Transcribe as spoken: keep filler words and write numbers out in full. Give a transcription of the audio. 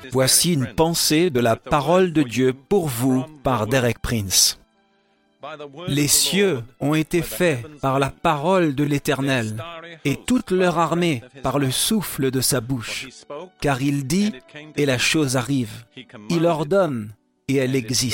Voici une pensée de la parole de Dieu pour vous par Derek Prince. Les cieux ont été faits par la parole de l'Éternel, et toute leur armée par le souffle de sa bouche. Car il dit, et la chose arrive. Il ordonne, et elle existe.